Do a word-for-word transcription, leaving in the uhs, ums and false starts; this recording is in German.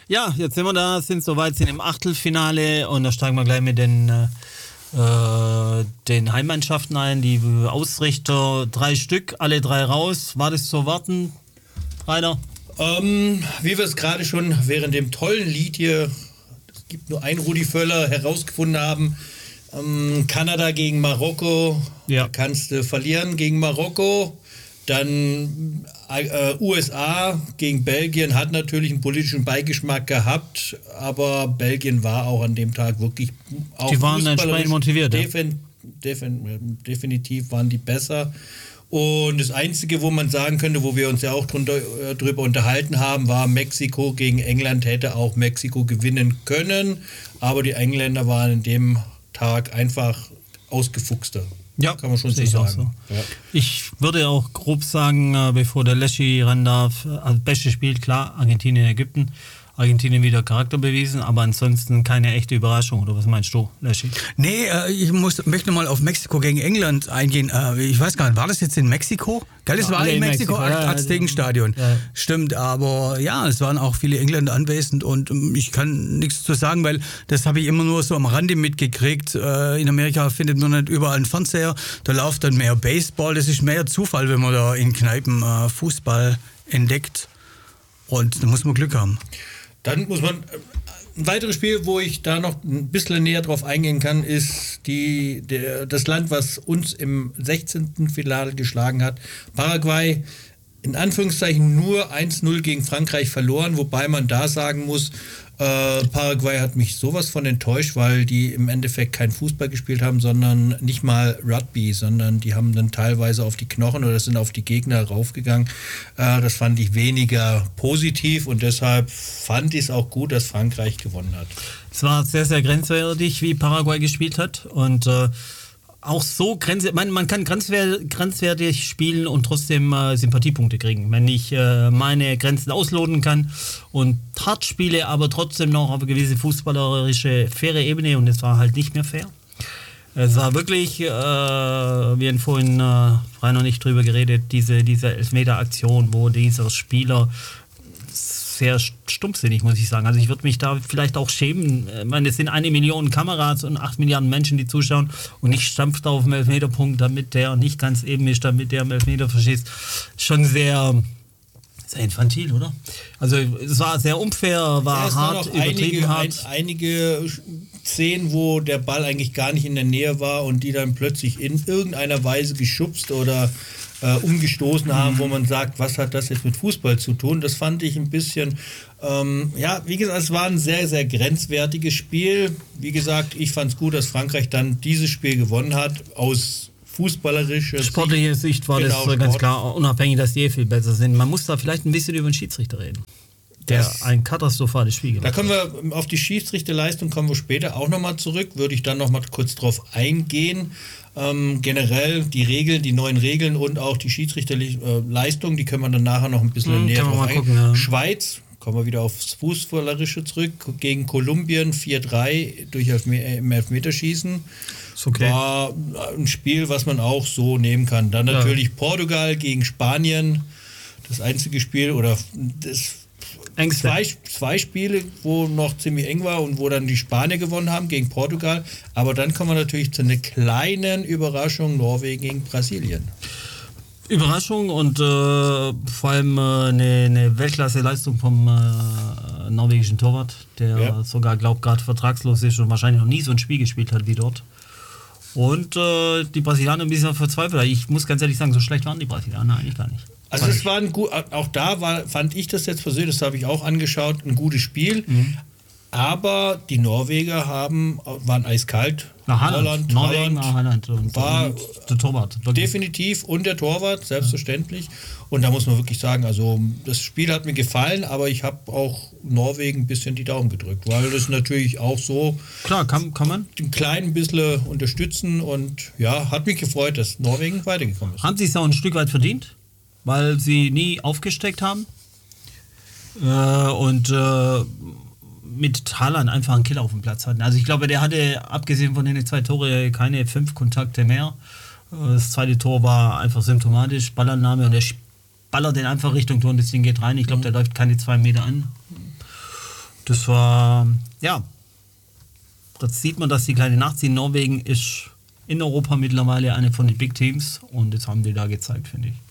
Ja, jetzt sind wir da, sind soweit, sind im Achtelfinale und da steigen wir gleich mit den, äh, den Heimmannschaften ein. Die Ausrichter, drei Stück, alle drei raus. War das zu erwarten, Rainer? Ähm, wie wir es gerade schon während dem tollen Lied hier, es gibt nur einen Rudi Völler, herausgefunden haben, ähm, Kanada gegen Marokko, ja. Da kannst du verlieren gegen Marokko. Dann äh, U S A gegen Belgien hat natürlich einen politischen Beigeschmack gehabt, aber Belgien war auch an dem Tag wirklich auch die waren entsprechend motiviert. Defin, defin, definitiv waren die besser. Und das Einzige, wo man sagen könnte, wo wir uns ja auch drunter, äh, drüber unterhalten haben, war Mexiko gegen England, hätte auch Mexiko gewinnen können, aber die Engländer waren an dem Tag einfach ausgefuchster. Ja, kann man schon so sagen. So. Ja. Ich würde auch grob sagen, bevor der Leschi ran darf, also beste Spiel, klar, Argentinien, Ägypten. Argentinien wieder Charakter bewiesen, aber ansonsten keine echte Überraschung. Oder was meinst du, Leschi? Nee, äh, ich muss, möchte mal auf Mexiko gegen England eingehen. Äh, ich weiß gar nicht, war das jetzt in Mexiko? Gell, es ja, war in Mexiko, Mexiko ja, Aztekenstadion. Ja. Stimmt, aber ja, es waren auch viele Engländer anwesend und ich kann nichts zu sagen, weil das habe ich immer nur so am Rande mitgekriegt. Äh, in Amerika findet man nicht überall einen Fernseher, da läuft dann mehr Baseball. Das ist mehr Zufall, wenn man da in Kneipen äh, Fußball entdeckt und da muss man Glück haben. Dann muss man, ein weiteres Spiel, wo ich da noch ein bisschen näher drauf eingehen kann, ist die, der, das Land, was uns im sechzehnten Finale geschlagen hat, Paraguay. In Anführungszeichen nur eins null gegen Frankreich verloren, wobei man da sagen muss, äh, Paraguay hat mich sowas von enttäuscht, weil die im Endeffekt kein Fußball gespielt haben, sondern nicht mal Rugby, sondern die haben dann teilweise auf die Knochen oder sind auf die Gegner raufgegangen. Äh, das fand ich weniger positiv und deshalb fand ich es auch gut, dass Frankreich gewonnen hat. Es war sehr, sehr grenzwertig, wie Paraguay gespielt hat und äh, auch so grenzwertig, man, man kann grenzwertig, grenzwertig spielen und trotzdem äh, Sympathiepunkte kriegen. Wenn ich äh, meine Grenzen ausloten kann und hart spiele, aber trotzdem noch auf eine gewisse fußballerische, faire Ebene und es war halt nicht mehr fair. Es war wirklich, äh, wir haben vorhin äh, Rainer nicht drüber geredet, diese, diese Elfmeter-Aktion, wo dieser Spieler sehr stumpfsinnig, muss ich sagen. Also ich würde mich da vielleicht auch schämen. Ich meine, es sind eine Million Kameras und acht Milliarden Menschen, die zuschauen und ich stampfe da auf den Elfmeterpunkt, damit der nicht ganz eben ist, damit der im Elfmeter verschießt. Schon sehr, sehr infantil, oder? Also es war sehr unfair, war ja, hart, übertrieben einige, hart. Ein, einige Szenen, wo der Ball eigentlich gar nicht in der Nähe war und die dann plötzlich in irgendeiner Weise geschubst oder Äh, umgestoßen haben, wo man sagt, was hat das jetzt mit Fußball zu tun? Das fand ich ein bisschen, ähm, ja, wie gesagt, es war ein sehr, sehr grenzwertiges Spiel. Wie gesagt, ich fand es gut, dass Frankreich dann dieses Spiel gewonnen hat, aus fußballerischer Sicht. Sportliche Sicht war genau, das ganz Sport. Klar, unabhängig, dass die viel besser sind. Man muss da vielleicht ein bisschen über den Schiedsrichter reden, der das, ein katastrophales Spiel gemacht hat. Da kommen wir auf die Schiedsrichterleistung, kommen wir später auch nochmal zurück, würde ich dann nochmal kurz drauf eingehen. Ähm, generell die Regeln, die neuen Regeln und auch die Schiedsrichterleistung, die können wir dann nachher noch ein bisschen hm, näher drauf eingehen. Ja. Schweiz, kommen wir wieder aufs Fußballerische zurück, gegen Kolumbien vier drei durch Elfme- im Elfmeterschießen. Ist okay. War ein Spiel, was man auch so nehmen kann. Dann natürlich ja. Portugal gegen Spanien, das einzige Spiel oder das Zwei, zwei Spiele, wo noch ziemlich eng war und wo dann die Spanier gewonnen haben gegen Portugal. Aber dann kommen wir natürlich zu einer kleinen Überraschung, Norwegen gegen Brasilien. Überraschung und äh, vor allem äh, eine, eine Weltklasse-Leistung vom äh, norwegischen Torwart, der ja. sogar, glaubt, gerade vertragslos ist und wahrscheinlich noch nie so ein Spiel gespielt hat wie dort. Und äh, die Brasilianer ein bisschen verzweifelt. Ich muss ganz ehrlich sagen, so schlecht waren die Brasilianer eigentlich gar nicht. Also es war ein gut, auch da war, fand ich das jetzt persönlich, das habe ich auch angeschaut, ein gutes Spiel. Mhm. Aber die Norweger haben, waren eiskalt. Na, Holland, Norwegen, Holland und, war und der Torwart. Wirklich. Definitiv und der Torwart, selbstverständlich. Und da muss man wirklich sagen, also das Spiel hat mir gefallen, aber ich habe auch Norwegen ein bisschen die Daumen gedrückt, weil das natürlich auch so klar kann, kann man ein klein bisschen unterstützen und ja, hat mich gefreut, dass Norwegen weitergekommen ist. Haben sie es auch ein Stück weit verdient? Weil sie nie aufgesteckt haben äh, und äh, mit Haaland einfach einen Killer auf dem Platz hatten. Also ich glaube, der hatte, abgesehen von den zwei Tore, keine fünf Kontakte mehr. Das zweite Tor war einfach symptomatisch, Ballannahme und der ballert den einfach Richtung Tor und das Ding geht rein. Ich glaube, der läuft keine zwei Meter an. das war, ja, jetzt sieht man, dass die kleine nachziehen. Norwegen ist in Europa mittlerweile eine von den Big Teams und das haben die da gezeigt, finde ich.